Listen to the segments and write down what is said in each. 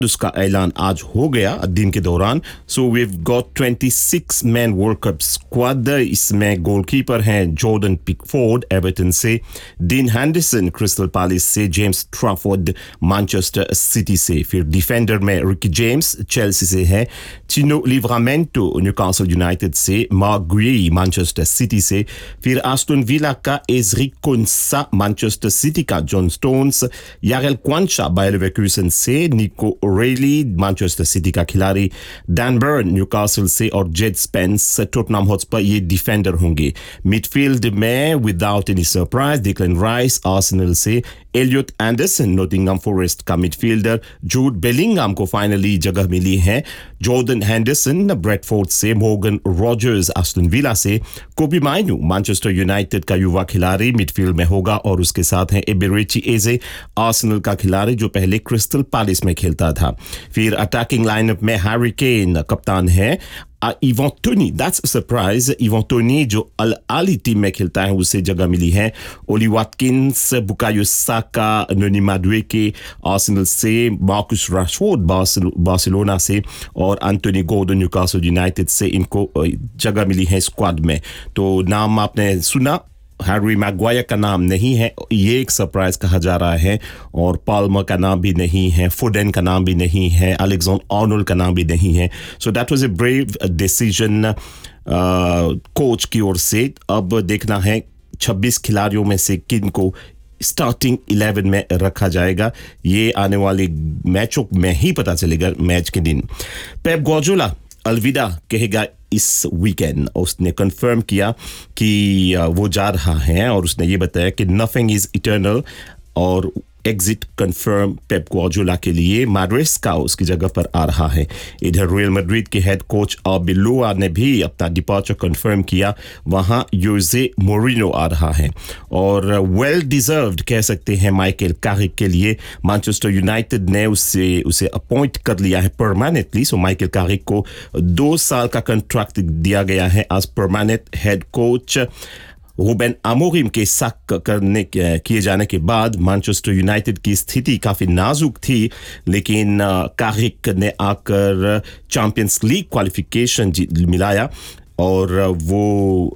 उसका ऐलान आज हो गया दिन के दौरान. So we have got 26 man world cup squad. इसमें गोलकीपर हैं जॉर्डन पिकफोर्ड एवर्टन से, डीन हैंडरसन क्रिस्टल पैलेस से, जेम्स ट्रैफोर्ड मैनचेस्टर सिटी से. फिर डिफेंडर में रिकी जेम्स चेल्सी से है, चिनो लिवरामेंटो न्यूकासल यूनाइटेड से, मार्क गुई मैनचेस्टर सिटी से. फिर आस्टन विला का एजरिक कोंसा मैनचेस्टर सिटी का, जॉन स्टोन्स, यारेल क्वांचा बायर लेवरकुसन से, निको रेली मैनचेस्टर सिटी का खिलाड़ी, डैन बर्न न्यूकासल से और जेड स्पेंस टॉटनहम हॉटस्पर. ये डिफेंडर होंगे. मिडफील्ड में without any surprise डिक्लन rice Arsenal से, एलियट एंडरसन नॉटिंघम फॉरेस्ट का मिडफील्डर, जूड बेलिंगम को फाइनली जगह मिली है, जॉर्डन हेंडरसन ब्रेडफोर्ड से, मोर्गन रॉजर्स आस्टन विला से, कोबी माइनू मैनचेस्टर यूनाइटेड का युवा खिलाड़ी मिडफील्ड में होगा और उसके साथ हैं एबेरेची एजे आर्सेनल का खिलाड़ी जो पहले क्रिस्टल पैलेस में खेलता था. फिर अटैकिंग लाइनअप में हैरी केन कप्तान है, Ivan Tony, that's surprise, Ivan Tony जो अल आली टीम में खेलता है उसे जगह मिली है. ओली वाटकिंस, बुकायो साका नोनी माडुएके आर्सेनल से, मार्कस राशफोर्ड बार्सिलोना से और एंटोनी गॉर्डन न्यूकासल यूनाइटेड से इनको जगह मिली है स्क्वाड में. तो नाम आपने सुना, हैरी मैगवायर का नाम नहीं है, ये एक सरप्राइज कहा जा रहा है. और पाल्मर का नाम भी नहीं है, फुडन का नाम भी नहीं है, अलेक्जेंडर आर्नोल्ड का नाम भी नहीं है. So that was a brave decision coach की ओर से. अब देखना है 26 खिलाड़ियों में से किन को स्टार्टिंग 11 में रखा जाएगा. ये आने वाले मैचों में ही पता चलेगा मैच के दिन. पेप ग्वार्डियोला अलविदा कहेगा इस वीकेंड. उसने कंफर्म किया कि वो जा रहा है और उसने ये बताया कि नथिंग इज इटर्नल और एग्जिट कंफर्म पेप ग्वार्डियोला के लिए. माड्रिस्का उसकी जगह पर आ रहा है. इधर रियल मैड्रिड के हेड कोच आर्बेलोआ ने भी अपना डिपार्चर कंफर्म किया. वहां योजे मोरिनो आ रहा है और वेल डिजर्व्ड कह सकते हैं माइकल कैरिक के लिए. मैनचेस्टर यूनाइटेड ने उसे अपॉइंट कर लिया है परमानेंटली. सो माइकल कैरिक को 2 साल का कॉन्ट्रैक्ट दिया गया है as permanent head coach. Ruben Amorim के साक किए जाने के बाद मैनचेस्टर यूनाइटेड की स्थिति काफ़ी नाजुक थी, लेकिन कैरिक ने आकर चैंपियंस लीग क्वालिफिकेशन मिलाया और वो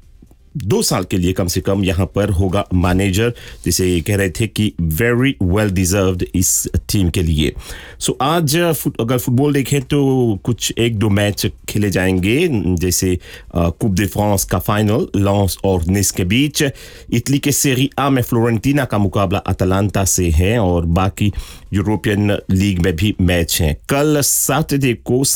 2 साल के लिए कम से कम यहाँ पर होगा मैनेजर, जिसे कह रहे थे कि वेरी वेल डिजर्व्ड इस टीम के लिए. सो आज अगर फुटबॉल देखें तो कुछ 1-2 मैच खेले जाएंगे, जैसे कूप दे फ्रांस का फाइनल लॉन्स और निस के बीच. इटली के सेरी आ में फ्लोरेंटीना का मुकाबला अटलांटा से है और बाकी यूरोपियन लीग में भी मैच हैं. कल सैटरडे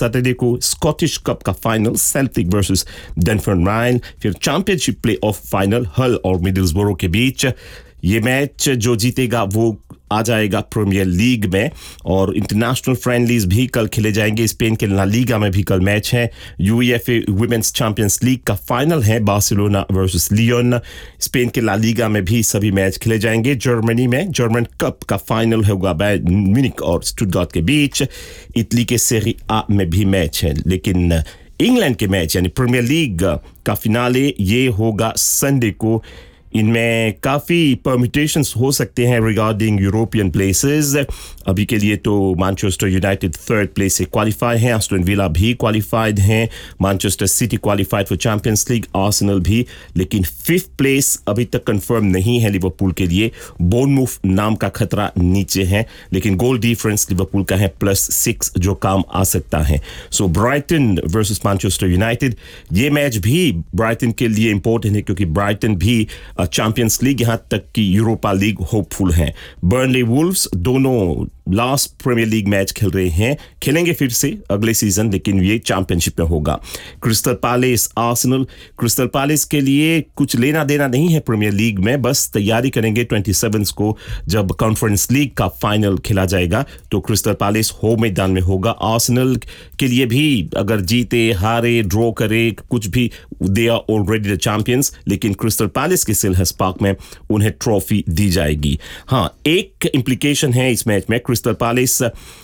को स्कॉटिश कप का फाइनल सेल्टिक वर्सेस डनफर्न. फिर चैंपियनशिप प्ले ऑफ फाइनल हल और मिडलसब्रो के बीच. ये मैच जो जीतेगा वो आ जाएगा प्रीमियर लीग में. और इंटरनेशनल फ्रेंडलीज भी कल खेले जाएंगे. स्पेन के ला लीगा में भी कल मैच है. यूईएफए वुमेन्स चैंपियंस लीग का फाइनल है बार्सिलोना वर्सेस लियोन. स्पेन के ला लीगा में भी सभी मैच खेले जाएंगे. जर्मनी में जर्मन कप का फाइनल होगा बायर्न म्यूनिख और स्टुटगार्ट के बीच. इटली के सेरी आ में भी मैच है, लेकिन इंग्लैंड के मैच यानी प्रीमियर लीग का फिनाले ये होगा संडे को. इनमें काफ़ी परम्यूटेशंस हो सकते हैं रिगार्डिंग यूरोपियन प्लेसेस. अभी के लिए तो मैनचेस्टर यूनाइटेड 3rd प्लेस से क्वालिफाई हैं, आस्टन विला भी क्वालिफाइड हैं, Manchester city qualified for champions league, Arsenal भी. लेकिन 5th प्लेस अभी तक कंफर्म नहीं है लिवरपूल के लिए. बोर्नमूथ नाम का खतरा नीचे है, लेकिन गोल डिफरेंस लिवरपूल का है +6 जो काम आ सकता है. सो ब्राइटन वर्सेस मैनचेस्टर यूनाइटेड, ये मैच भी ब्राइटन के लिए इंपॉर्टेंट है क्योंकि ब्राइटन भी चैंपियंस लीग यहाँ तक कि यूरोपा लीग होपफुल हैं. बर्नली वुल्व्स दोनों लास्ट प्रीमियर लीग मैच खेल रहे हैं, खेलेंगे फिर से अगले सीजन, लेकिन ये चैंपियनशिप में होगा. Crystal palace Arsenal, crystal palace के लिए कुछ लेना देना नहीं है प्रीमियर लीग में, बस तैयारी करेंगे 27 को जब कॉन्फ्रेंस लीग का फाइनल खेला जाएगा तो क्रिस्टल पैलेस होम मैदान में होगा. आर्सेनल के लिए भी अगर जीते हारे ड्रॉ करे कुछ भी, they are already the champions, लेकिन क्रिस्टल पैलेस के सेल्हर्स्ट पार्क में उन्हें ट्रॉफी दी जाएगी. हाँ, एक इम्प्लीकेशन है इस मैच में. क्रिस्टल पैलेस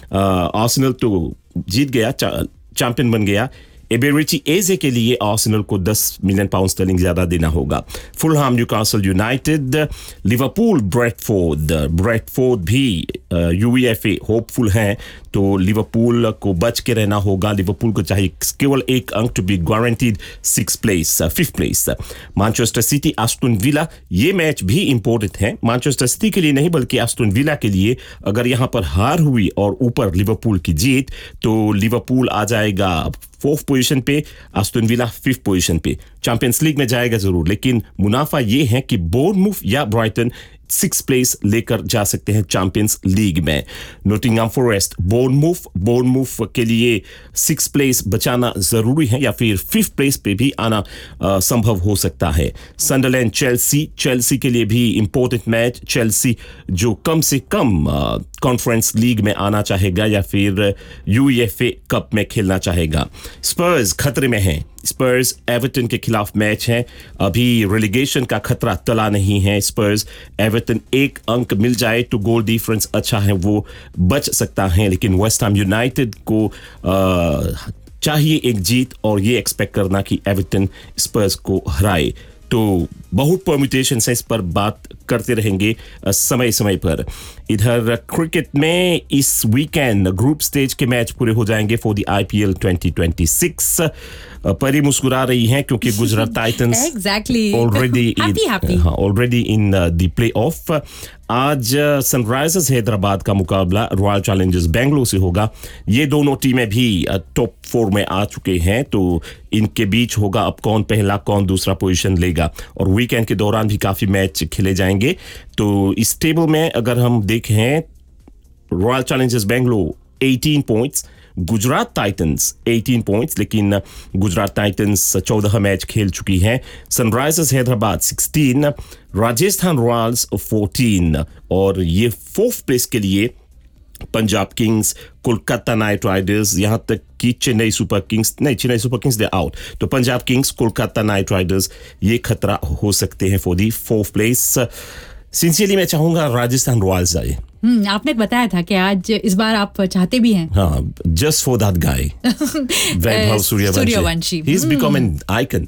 आर्सेनल तो जीत गया, चैंपियन बन गया. एबेरेची एजे के लिए आर्सेनल को 10 मिलियन पाउंड स्टर्लिंग ज्यादा देना होगा. Fulham Newcastle United, Liverpool Bradford भी यूईएफए होपफुल हैं तो लिवरपूल को बच के रहना होगा। लिवरपूल को चाहिए केवल 1 अंक to be guaranteed 5th place. Manchester city Aston villa, ये मैच भी इंपॉर्टेंट है, मैनचेस्टर सिटी के लिए नहीं बल्कि एस्टन विला के लिए। अगर यहां पर हार हुई और ऊपर लिवरपूल की जीत तो लिवरपूल आ जाएगा 4th पोजीशन पे, एस्टन विला 5th पोजीशन पे। चैंपियंस लीग में जाएगा जरूर, लेकिन मुनाफा ये है कि बोर्नमूथ या ब्राइटन 6th प्लेस लेकर जा सकते हैं चैंपियंस लीग में। नॉटिंघम फॉरेस्ट बोर्नमूथ के लिए 6th प्लेस बचाना जरूरी है या फिर 5th प्लेस पे भी आना संभव हो सकता है। सनडरलैंड चेल्सी के लिए भी इंपॉर्टेंट मैच। चेल्सी जो कम से कम कॉन्फ्रेंस लीग में आना चाहेगा या फिर यूएफए कप में खेलना चाहेगा। स्पर्स खतरे में हैं। स्पर्स एवर्टन के खिलाफ मैच है, अभी रेलीगेशन का खतरा टला नहीं है। स्पर्स एवर्टन 1 अंक मिल जाए तो गोल डिफरेंस अच्छा है, वो बच सकता है, लेकिन वेस्ट हैम यूनाइटेड को चाहिए एक जीत और ये एक्सपेक्ट करना कि एवर्टन स्पर्स को हराए। तो बहुत परम्यूटेशन है, इस पर बात करते रहेंगे समय समय पर। इधर क्रिकेट में इस वीकेंड ग्रुप स्टेज के मैच पूरे हो जाएंगे फॉर द IPL 2026। परी मुस्कुरा रही हैं क्योंकि Gujarat Titans already in the play of. आज सनराइजर्स हैदराबाद का मुकाबला रॉयल चैलेंजर्स बेंगलुरु से होगा। ये दोनों टीमें भी टॉप 4 में आ चुके हैं, तो इनके बीच होगा अब कौन पहला कौन दूसरा पोजीशन लेगा। और वीकेंड के दौरान भी काफी मैच खेले जाएंगे। तो इस टेबल में अगर हम देखें, royal Challengers Bengaluru 18 points, Gujarat Titans 18 points, लेकिन गुजरात टाइटंस 14 मैच खेल चुकी है। सनराइजर्स हैदराबाद 16, राजस्थान रॉयल्स 14, और ये 4th प्लेस के लिए Punjab Kings, Kolkata night Riders, यहां तक कि चेन्नई सुपर किंग्स दे आउट। तो Punjab Kings, Kolkata night Riders ये खतरा हो सकते हैं for the 4th place. Sincerely मैं चाहूंगा राजस्थान रॉयल्स जाए। आपने बताया था कि आज इस बार आप चाहते भी हैं। हाँ, just for that guy Vaibhav Suryavanshi, he is become an icon.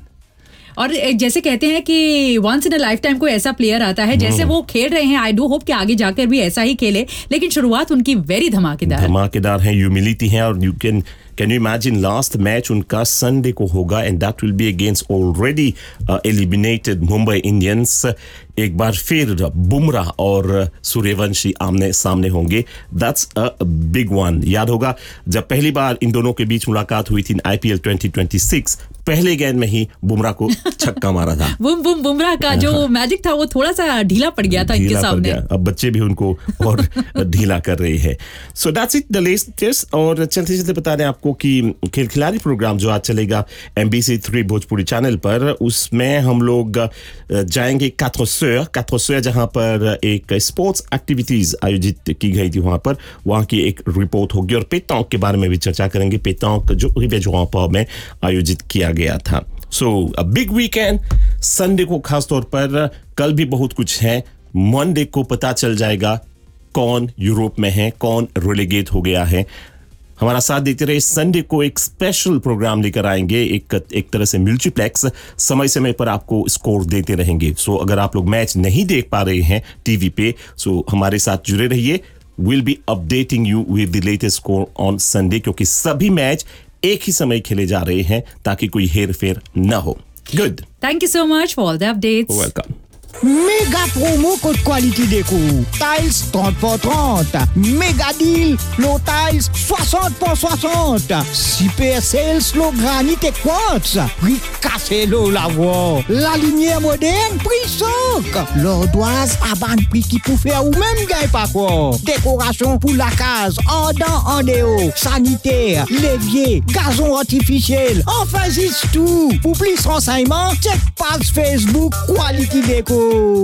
और जैसे कहते हैं कि once in a life time कोई ऐसा प्लेयर आता है, जैसे वो खेल रहे हैं, आई डू होप कि आगे जाकर भी ऐसा ही खेले, लेकिन शुरुआत उनकी वेरी धमाकेदार है, ह्यूमिलिटी है। और you can you imagine last match उनका संडे को होगा and that will be against already eliminated Mumbai Indians. एक बार फिर बुमराह और सूर्यवंशी आमने सामने होंगे, दैट्स अ बिग वन। याद होगा जब पहली बार इन दोनों के बीच मुलाकात हुई थी IPL 2026, पहले गेंद में ही बुमराह को छक्का मारा था। बुमराह का जो मैजिक था वो थोड़ा सा ढीला पड़ गया था इनके सामने। अब बच्चे भी उनको और ढीला कर रहे हैं। So that's it the latest. और चलते चलते बता दें आपको कि खेल खिलाड़ी प्रोग्राम जो आज चलेगा MBC 3 भोजपुरी चैनल पर, उसमें हम लोग जाएंगे quatre sœurs, जहां पर एक स्पोर्ट्स एक्टिविटीज आयोजित की गई थी, वहां की एक रिपोर्ट होगी। और पेतांक के बारे में भी चर्चा करेंगे, पेतांक जो रिवेजों में आयोजित किया गया था। सो अ बिग वीकेंड, संडे को खास तौर पर, कल भी बहुत कुछ है। मंडे को पता चल जाएगा कौन यूरोप में है, कौन रेलीगेट हो गया है। हमारा साथ देते रहे। संडे को एक स्पेशल प्रोग्राम लेकर आएंगे, एक तरह से मल्टीप्लेक्स, समय समय पर आपको स्कोर देते रहेंगे। सो अगर आप लोग मैच नहीं देख पा रहे हैं टीवी पे, सो हमारे साथ जुड़े रहिए। Will be updating you with the latest score on Sunday, क्योंकि सभी मैच एक ही समय खेले जा रहे हैं ताकि कोई हेर फेर न हो। Good, thank you so much for the updates. Welcome. Méga promo côte qualité déco. Tiles 30 pour 30. Méga deal. Low tiles 60 pour 60. Super sales low granit et quartz. Prix cassé l'eau la voix. La lumière moderne, prix soc. L'ardoise à ban prix qui pour faire ou même gagne pas quoi. Décoration pour la case. En dedans, en dehors. Sanitaire, l'évier, gazon artificiel. Enfin, c'est tout. Pour plus renseignements, check page Facebook Quality Déco.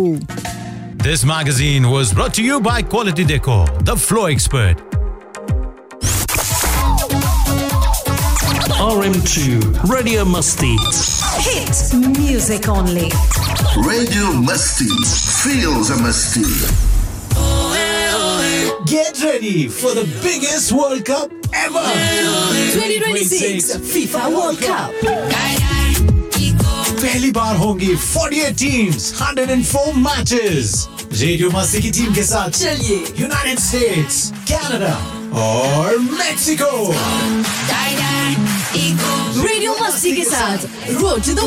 This magazine was brought to you by Quality Decor, the floor expert. RM2 Radio Masti. Hit music only. Radio Masti. Feels a Masti. Get ready for the biggest World Cup ever. 2026 FIFA World Cup. पहली बार होंगी 48 teams, 104 matches. Radio मस्ती की team के साथ चलिए United states, Canada, और Mexico. Radio मस्ती के साथ रोज